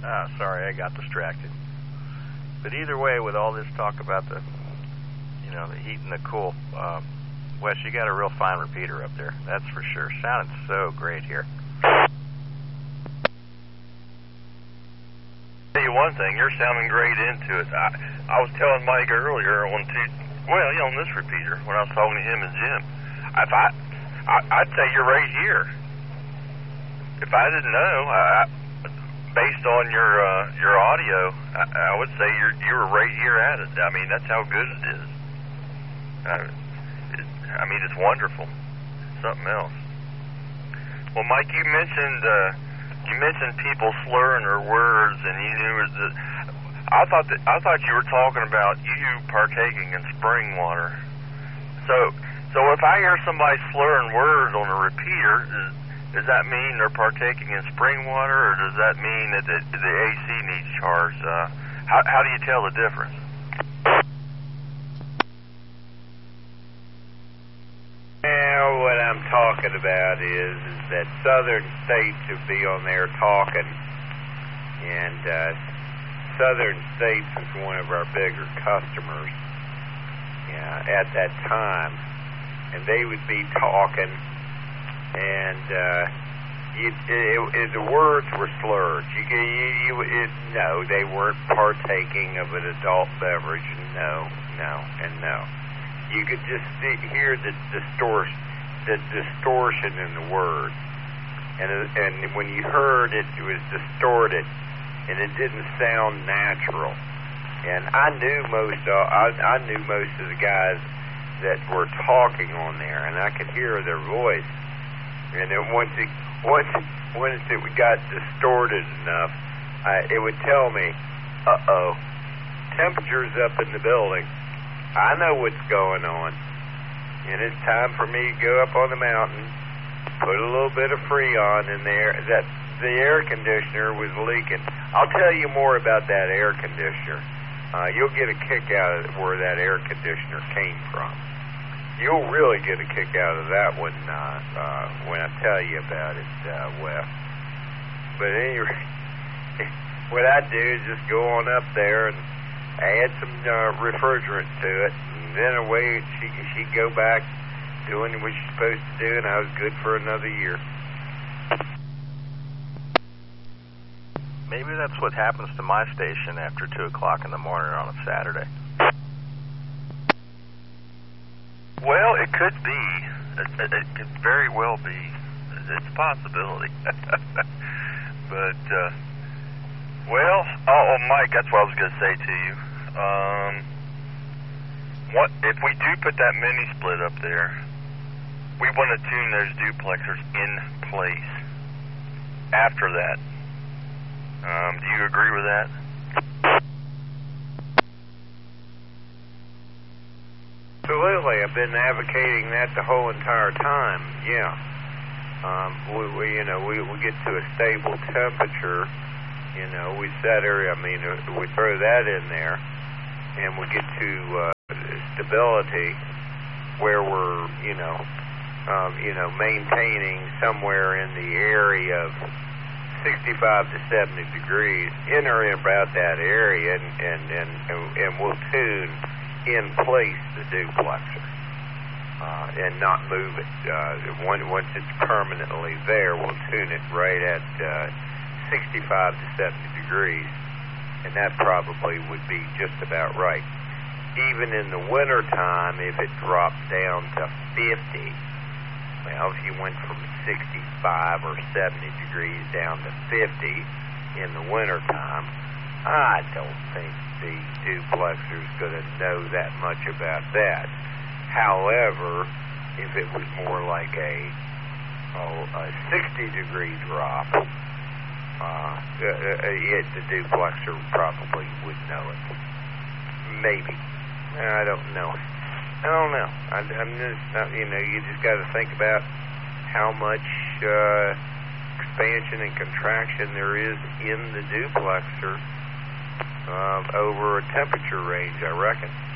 Sorry, I got distracted. But either way, with all this talk about the heat and the cool, Wes, you got a real fine repeater up there. That's for sure. Sounded so great here. Tell you one thing, you're sounding great into it. I was telling Mike earlier on this repeater when I was talking to him and Jim. I'd say you're right here. If I didn't know, based on your audio, I would say you were right here at it. I mean, that's how good it is. I mean, it's wonderful. Something else. Well, Mike, you mentioned people slurring their words, and you knew that. I thought you were talking about you partaking in spring water. So if I hear somebody slurring words on a repeater, does that mean they're partaking in spring water, or does that mean that the AC needs charged? How do you tell the difference? Well, what I'm talking about is that Southern States will be on there talking, and Southern States is one of our bigger customers at that time, and they would be talking, and the words were slurred. No, they weren't partaking of an adult beverage. No. You could just hear the distortion in the word, and when you heard it, it was distorted, and it didn't sound natural. And I knew most of the guys that were talking on there, and I could hear their voice. And then once it got distorted enough, it would tell me, "Uh-oh, temperature's up in the building. I know what's going on, and it's time for me to go up on the mountain, put a little bit of Freon in there." That the air conditioner was leaking. I'll tell you more about that air conditioner. You'll get a kick out of where that air conditioner came from. You'll really get a kick out of that one when I tell you about it, Wes. But anyway, what I do is just go on up there and add some refrigerant to it, and then away she'd go back doing what she's supposed to do, and I was good for another year. Maybe that's what happens to my station after 2 o'clock in the morning on a Saturday. Well, it could be. It could very well be. It's a possibility. But, Mike, that's what I was going to say to you. What if we do put that mini split up there? We want to tune those duplexers in place. After that, do you agree with that? Absolutely, I've been advocating that the whole entire time. Yeah, we get to a stable temperature. We set her. We throw that in there, and we get to stability where we're maintaining somewhere in the area of 65 to 70 degrees in or about that area, and we'll tune in place the duplexer and not move it. Once it's permanently there, we'll tune it right at 65 to 70 degrees, and that probably would be just about right. Even in the wintertime, if it drops down to 50, well, if you went from 65 or 70 degrees down to 50 in the wintertime, I don't think the duplexer's going to know that much about that. However, if it was more like a 60-degree drop, the duplexer probably would know it. Maybe. I don't know. I'm just, you just got to think about how much expansion and contraction there is in the duplexer over a temperature range, I reckon.